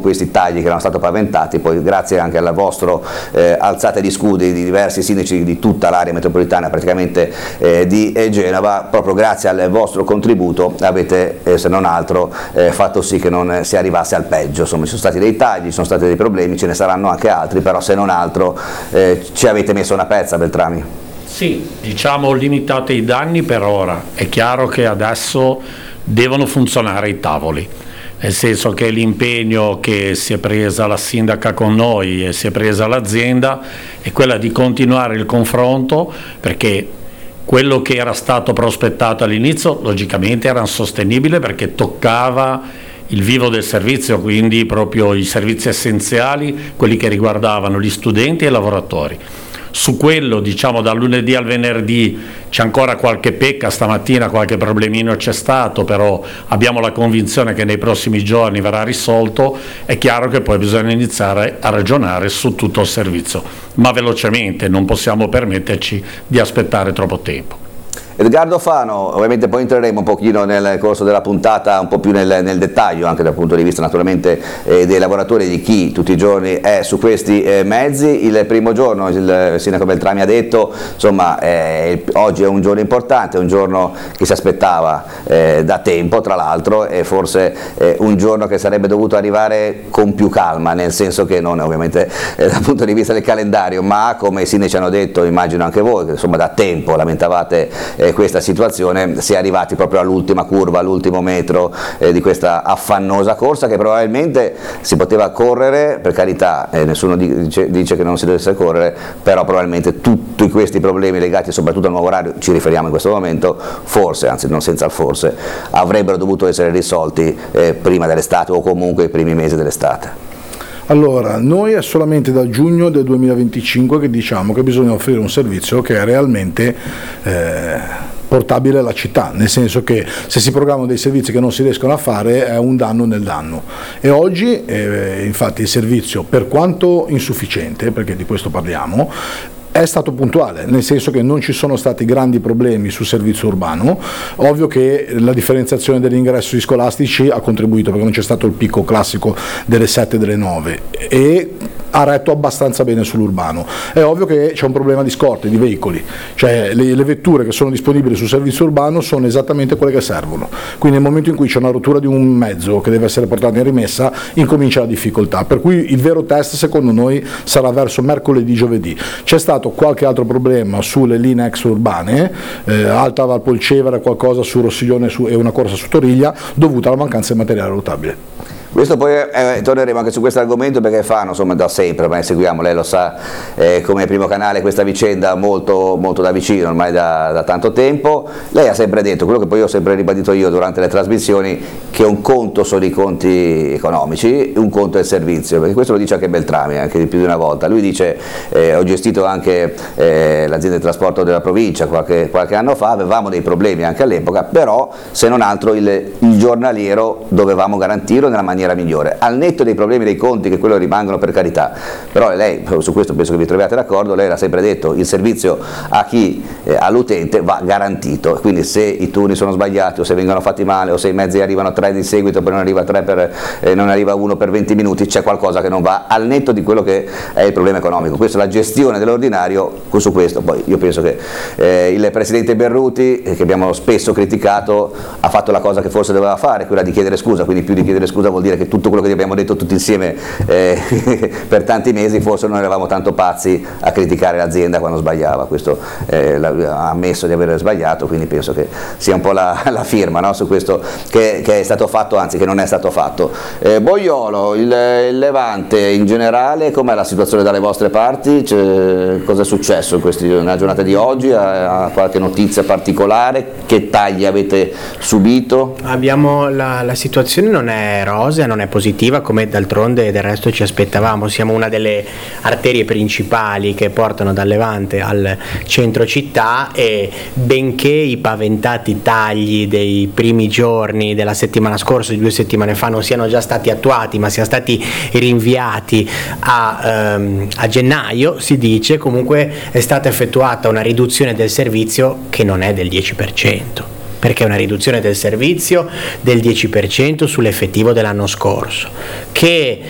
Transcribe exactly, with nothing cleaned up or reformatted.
questi tagli che erano stati paventati, poi grazie anche alla vostra eh, alzata di scudi di diversi sindaci di tutta l'area metropolitana praticamente eh, di eh, Genova, proprio grazie al vostro contributo avete eh, se non altro eh, fatto sì che non si arrivasse al peggio. Insomma, ci sono stati dei tagli, ci sono stati dei problemi, ce ne saranno anche altri, però se non altro eh, ci avete messo una pezza, Beltrami. Sì, diciamo limitate i danni per ora, è chiaro che adesso devono funzionare i tavoli, nel senso che l'impegno che si è presa la sindaca con noi e si è presa l'azienda è quella di continuare il confronto, perché quello che era stato prospettato all'inizio logicamente era insostenibile perché toccava il vivo del servizio, quindi proprio i servizi essenziali, quelli che riguardavano gli studenti e i lavoratori. Su quello, diciamo, dal lunedì al venerdì c'è ancora qualche pecca, stamattina qualche problemino c'è stato, però abbiamo la convinzione che nei prossimi giorni verrà risolto. È chiaro che poi bisogna iniziare a ragionare su tutto il servizio, ma velocemente, non possiamo permetterci di aspettare troppo tempo. Edgardo Fano, ovviamente poi entreremo un pochino nel corso della puntata un po' più nel, nel dettaglio, anche dal punto di vista naturalmente eh, dei lavoratori, di chi tutti i giorni è su questi eh, mezzi. Il primo giorno, il sindaco Beltrami ha detto, insomma, eh, oggi è un giorno importante, è un giorno che si aspettava eh, da tempo tra l'altro, e forse eh, un giorno che sarebbe dovuto arrivare con più calma, nel senso che non ovviamente eh, dal punto di vista del calendario, ma come i sindaci hanno detto, immagino anche voi, che insomma da tempo lamentavate eh, questa situazione, si è arrivati proprio all'ultima curva, all'ultimo metro eh, di questa affannosa corsa che probabilmente si poteva correre, per carità, eh, nessuno dice, dice che non si dovesse correre, però probabilmente tutti questi problemi legati soprattutto al nuovo orario, ci riferiamo in questo momento, forse, anzi non senza il forse, avrebbero dovuto essere risolti eh, prima dell'estate o comunque i primi mesi dell'estate. Allora, noi è solamente da giugno del duemilaventicinque che diciamo che bisogna offrire un servizio che è realmente eh, portabile alla città, nel senso che se si programmano dei servizi che non si riescono a fare è un danno nel danno, e oggi eh, infatti il servizio, per quanto insufficiente, perché di questo parliamo, è stato puntuale, nel senso che non ci sono stati grandi problemi sul servizio urbano. Ovvio che la differenziazione degli ingressi scolastici ha contribuito, perché non c'è stato il picco classico delle sette e delle nove, e ha retto abbastanza bene sull'urbano. È ovvio che c'è un problema di scorte, di veicoli, cioè le, le vetture che sono disponibili sul servizio urbano sono esattamente quelle che servono, quindi nel momento in cui c'è una rottura di un mezzo che deve essere portato in rimessa incomincia la difficoltà, per cui il vero test secondo noi sarà verso mercoledì, giovedì. C'è stato qualche altro problema sulle linee ex urbane, eh, Alta Valpolcevere, qualcosa su Rossiglione su, e una corsa su Toriglia, dovuta alla mancanza di materiale rotabile. Questo poi eh, torneremo anche su questo argomento, perché Fano, insomma, da sempre ormai seguiamo, lei lo sa, eh, come primo canale, questa vicenda molto, molto da vicino, ormai da, da tanto tempo. Lei ha sempre detto, quello che poi ho sempre ribadito io durante le trasmissioni, che un conto sono i conti economici, un conto è il servizio, perché questo lo dice anche Beltrami, anche di più di una volta. Lui dice, eh, ho gestito anche eh, l'azienda di trasporto della provincia qualche, qualche anno fa, avevamo dei problemi anche all'epoca, però se non altro il, il giornaliero dovevamo garantirlo nella maniera migliore, al netto dei problemi dei conti, che quello rimangono, per carità. Però lei, su questo penso che vi troviate d'accordo, lei l'ha sempre detto, il servizio a chi, eh, all'utente va garantito, quindi se i turni sono sbagliati o se vengono fatti male o se i mezzi arrivano tre di seguito poi non arriva tre per, eh, non arriva uno per venti minuti, c'è qualcosa che non va, al netto di quello che è il problema economico. Questa è la gestione dell'ordinario. Su questo poi io penso che eh, il presidente Berruti, eh, che abbiamo spesso criticato, ha fatto la cosa che forse doveva fare, quella di chiedere scusa, quindi più di chiedere scusa vuol dire che tutto quello che abbiamo detto tutti insieme eh, per tanti mesi, forse non eravamo tanto pazzi a criticare l'azienda quando sbagliava. Questo eh, ha ammesso di aver sbagliato, quindi penso che sia un po' la, la firma, no, su questo che, che è stato fatto, anzi che non è stato fatto. eh, Boiolo, il, il Levante in generale, com'è la situazione dalle vostre parti? Cosa è successo in questi, nella giornata di oggi? Ha, ha qualche notizia particolare? Che tagli avete subito? Abbiamo la, la situazione non è rosa, non è positiva, come d'altronde del resto ci aspettavamo. Siamo una delle arterie principali che portano dal Levante al centro città, e benché i paventati tagli dei primi giorni della settimana scorsa, di due settimane fa, non siano già stati attuati ma siano stati rinviati a, ehm, a gennaio, si dice, comunque è stata effettuata una riduzione del servizio che non è del dieci per cento, perché è una riduzione del servizio del dieci per cento sull'effettivo dell'anno scorso, che